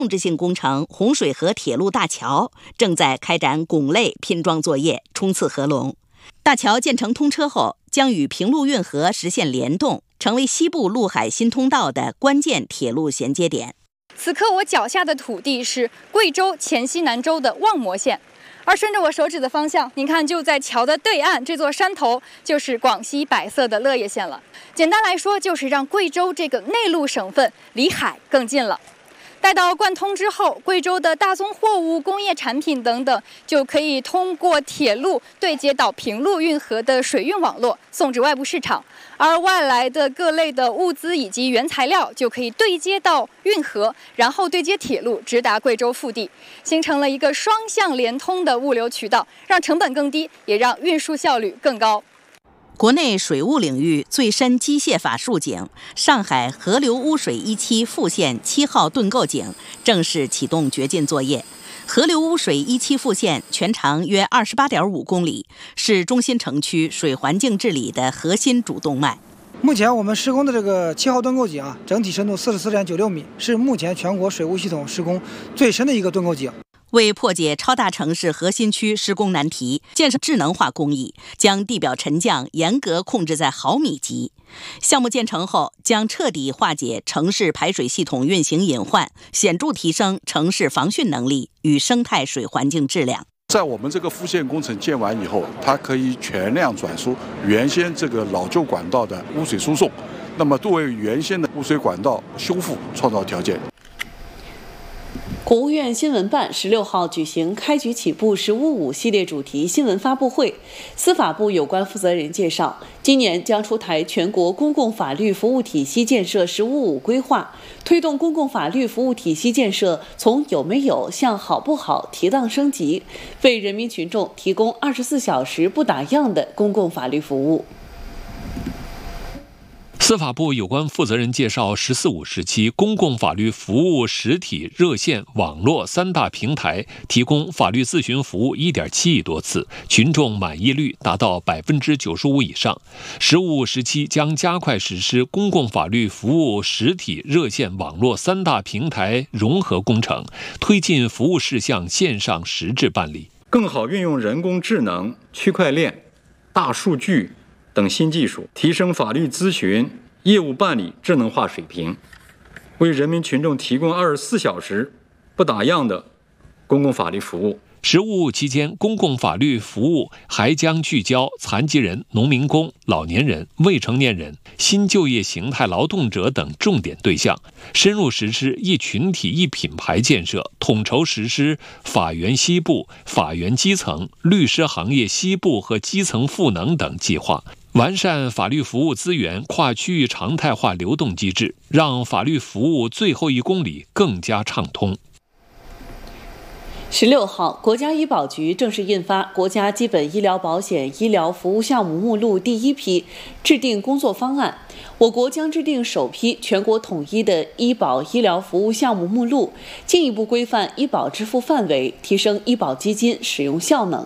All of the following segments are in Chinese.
控制性工程洪水河铁路大桥正在开展拱类拼装作业，冲刺合龙。大桥建成通车后，将与平陆运河实现联动，成为西部陆海新通道的关键铁路衔接点。 此刻我脚下的土地是贵州黔西南州的望谟县，而顺着我手指的方向，您看，就在桥的对岸，这座山头就是广西百色的乐业县了。简单来说，就是让贵州这个内陆省份离海更近了。待到贯通之后，贵州的大宗货物、工业产品等等，就可以通过铁路对接到平陆运河的水运网络，送至外部市场。而外来的各类的物资以及原材料，就可以对接到运河，然后对接铁路，直达贵州腹地，形成了一个双向连通的物流渠道，让成本更低，也让运输效率更高。 国内水务领域最深机械法竖井上海河流污水一期复线7号盾构井正式启动掘进作业。河流污水一期复线全长约28.5公里，是中心城区水环境治理的核心主动脉。 目前我们施工的这个7号盾构井整体深度44.96米，是目前全国水务系统施工最深的一个盾构井。 为破解超大城市核心区施工难题，建设智能化工艺，将地表沉降严格控制在毫米级。项目建成后，将彻底化解城市排水系统运行隐患，显著提升城市防汛能力与生态水环境质量。 在我们这个复线工程建完以后，它可以全量转输原先这个老旧管道的污水输送，那么为原先的污水管道修复创造条件。 国务院新闻办16号举行开局起步“十五五”系列主题新闻发布会，司法部有关负责人介绍，今年将出台全国公共法律服务体系建设“十五五”规划，推动公共法律服务体系建设从有没有向好不好提档升级，为人民群众提供24小时不打烊的公共法律服务。 司法部有关负责人介绍，“14·5”时期公共法律服务实体、热线、网络3大平台提供法律咨询服务1.7亿多次，群众满意率达到95%以上。“15·5”时期将加快实施公共法律服务实体、热线、网络3大平台融合工程，推进服务事项线上实质办理， 更好运用人工智能、区块链、大数据等新技术，提升法律咨询业务办理智能化水平，为人民群众提供24小时不打烊的公共法律服务。 “15·5”期间，公共法律服务还将聚焦残疾人、农民工、老年人、未成年人、新就业形态劳动者等重点对象，深入实施一群体一品牌建设，统筹实施法源西部、法源基层、律师行业西部和基层赋能等计划，完善法律服务资源跨区域常态化流动机制，让法律服务最后1公里更加畅通。 16号，国家医保局正式印发《国家基本医疗保险医疗服务项目目录》第1批制定工作方案，我国将制定首批全国统一的医保医疗服务项目目录，进一步规范医保支付范围，提升医保基金使用效能。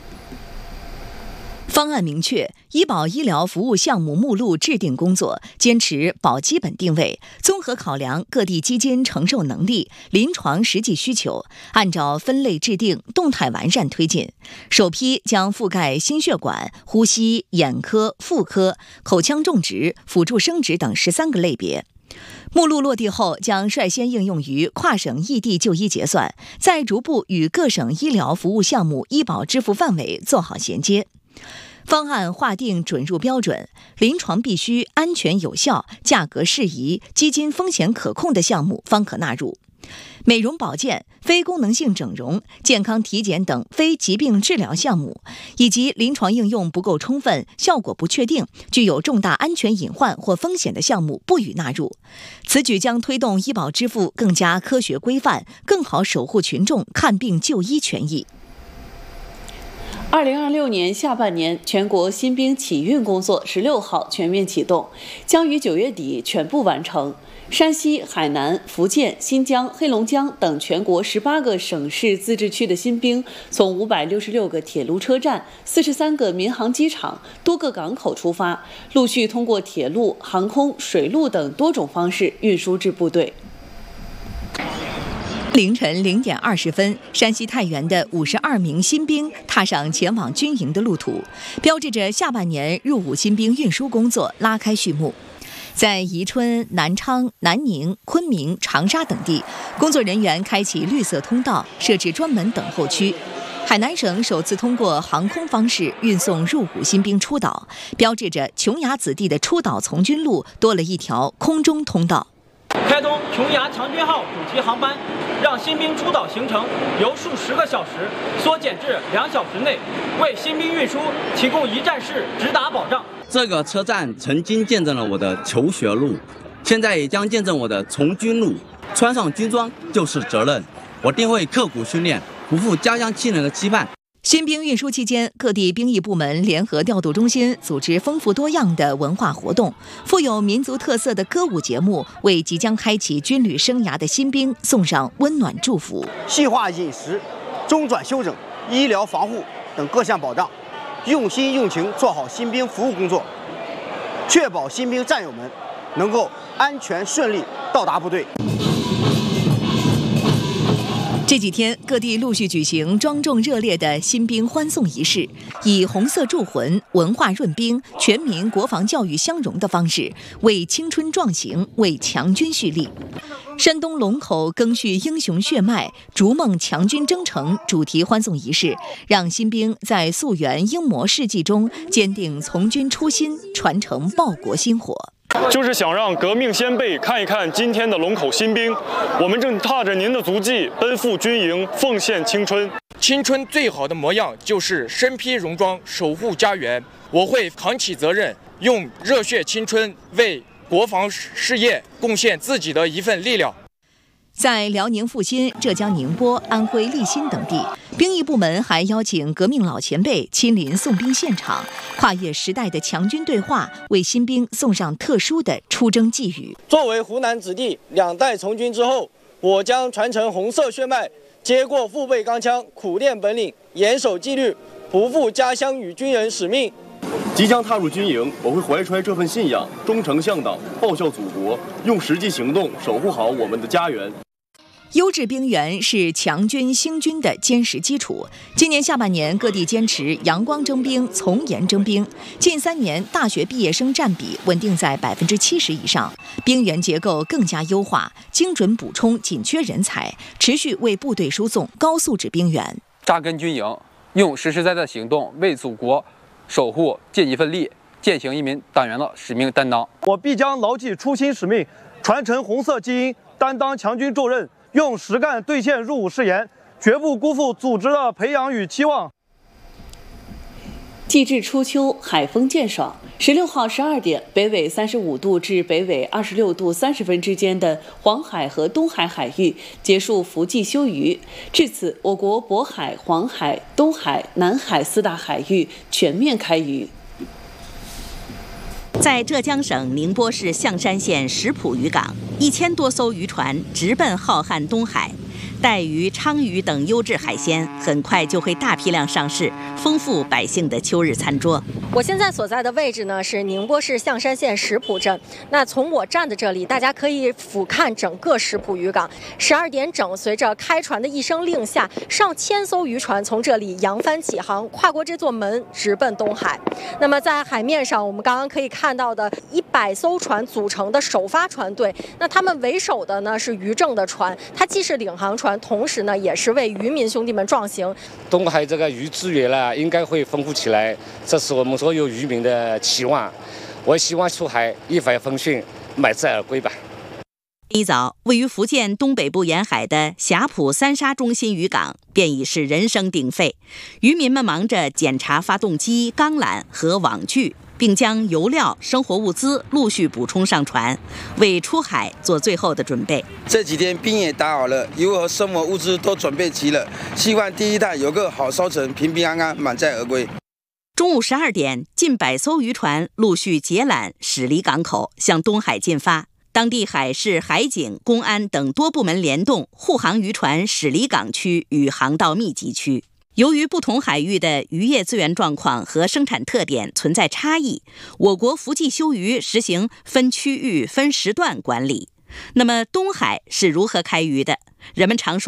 方案明确，医保医疗服务项目目录制定工作坚持保基本定位，综合考量各地基金承受能力、临床实际需求，按照分类制定，动态完善推进。首批将覆盖心血管、呼吸、眼科、妇科、口腔种植、辅助生殖等13个类别。目录落地后，将率先应用于跨省异地就医结算，再逐步与各省医疗服务项目医保支付范围做好衔接。方案划定准入标准，临床必须安全有效、价格适宜、基金风险可控的项目方可纳入。美容保健、非功能性整容、健康体检等非疾病治疗项目，以及临床应用不够充分、效果不确定、具有重大安全隐患或风险的项目不予纳入。此举将推动医保支付更加科学规范，更好守护群众看病就医权益。 2026年下半年，全国新兵启运工作16号全面启动，将于9月底全部完成。山西、海南、福建、新疆、黑龙江等全国18个省市自治区的新兵，从566个铁路车站、43个民航机场、多个港口出发，陆续通过铁路、航空、水路等多种方式运输至部队。 凌晨0点20分，山西太原的52名新兵踏上前往军营的路途，标志着下半年入伍新兵运输工作拉开序幕。在宜春、南昌、南宁、昆明、长沙等地，工作人员开启绿色通道，设置专门等候区。海南省首次通过航空方式运送入伍新兵出岛，标志着琼崖子弟的出岛从军路多了一条空中通道。 开通琼崖强军号主题航班，让新兵出岛行程由数10个小时缩减至2小时内，为新兵运输提供一站式直达保障。 这个车站曾经见证了我的求学路，现在也将见证我的从军路。穿上军装就是责任，我定会刻苦训练，不负家乡亲人的期盼。 新兵运输期间，各地兵役部门联合调度中心组织丰富多样的文化活动，富有民族特色的歌舞节目，为即将开启军旅生涯的新兵送上温暖祝福。 细化饮食、中转休整、医疗防护等各项保障，用心用情做好新兵服务工作，确保新兵战友们能够安全顺利到达部队。 这几天，各地陆续举行庄重热烈的新兵欢送仪式，以红色铸魂、文化润兵、全民国防教育相融的方式，为青春壮行、为强军蓄力。山东龙口赓续英雄血脉，逐梦强军征程主题欢送仪式，让新兵在溯源英模事迹中坚定从军初心，传承报国心火。 就是想让革命先辈看一看今天的龙口新兵，我们正踏着您的足迹奔赴军营，奉献青春。 青春最好的模样就是身披戎装，守护家园。我会扛起责任，用热血青春为国防事业贡献自己的一份力量。 在辽宁阜新、浙江宁波、安徽利辛等地，兵役部门还邀请革命老前辈亲临送兵现场，跨越时代的强军对话，为新兵送上特殊的出征寄语。 作为湖南子弟，2代从军之后，我将传承红色血脉，接过父辈钢枪，苦练本领，严守纪律，不负家乡与军人使命。 即将踏入军营，我会怀揣这份信仰，忠诚向党，报效祖国，用实际行动守护好我们的家园。 优质兵员是强军兴军的坚实基础。今年下半年，各地坚持阳光征兵、从严征兵。近3年，大学毕业生占比稳定在70%以上，兵员结构更加优化，精准补充紧缺人才，持续为部队输送高素质兵员。 扎根军营，用实实在在的行动为祖国守护尽一份力，践行一名党员的使命担当。 我必将牢记初心使命，传承红色基因，担当强军重任，用实干兑现入伍誓言，绝不辜负组织的培养与期望。 季至初秋，海风渐爽。16号12点，北纬35度至北纬26度30分之间的黄海和东海海域结束伏季休渔。至此，我国渤海、黄海、东海、南海4大海域全面开渔。 在浙江省宁波市象山县石浦渔港，1000多艘渔船直奔浩瀚东海。带鱼、鲳鱼等优质海鲜很快就会大批量上市，丰富百姓的秋日餐桌。 我现在所在的位置呢是宁波市象山县石浦镇。那从我站的这里，大家可以俯瞰整个石浦渔港。12点整，随着开船的一声令下，上千艘渔船从这里扬帆起航，跨过这座门，直奔东海。那么在海面上，我们刚刚可以看到的100艘船组成的首发船队，那他们为首的呢是渔政的船，它既是领航船，同时呢也是为渔民兄弟们壮行。 东海这个渔资源呢，应该会丰富起来，这是我们所有渔民的期望。我希望出海一帆风顺，满载而归吧。 一早，位于福建东北部沿海的霞浦三沙中心渔港便已是人声鼎沸，渔民们忙着检查发动机、钢缆和网具，并将油料、生活物资陆续补充上船，为出海做最后的准备。 这几天兵也打好了，油和生活物资都准备齐了，希望第一趟有个好收成，平平安安，满载而归。 中午12点，近100艘渔船陆续解缆驶离港口，向东海进发。当地海事、海警、公安等多部门联动护航渔船驶离港区与航道密集区。由于不同海域的渔业资源状况和生产特点存在差异，我国伏季休渔实行分区域、分时段管理。 那么东海是如何开渔的？人们常说